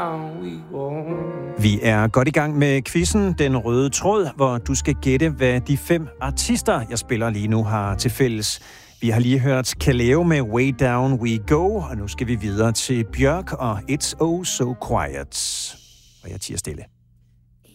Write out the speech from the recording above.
Vi er godt i gang med quizzen Den Røde Tråd, hvor du skal gætte, hvad de 5 artister, jeg spiller lige nu, har til fælles. Vi har lige hørt Kaleo med Way Down We Go, og nu skal vi videre til Bjørk og It's Oh So Quiet. Og jeg tiger stille.